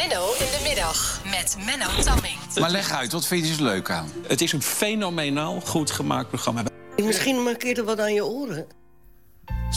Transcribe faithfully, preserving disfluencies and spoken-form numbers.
Menno in de middag met Menno Tamming. Maar leg uit, wat vind je er zo leuk aan? Het is een fenomenaal goed gemaakt programma. Misschien mankeert er wat aan je oren.